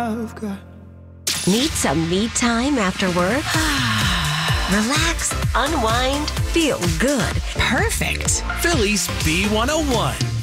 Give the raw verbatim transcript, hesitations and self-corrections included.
I've got. Need some me time after work? Relax, unwind, feel good. Perfect. Philly's B one oh one.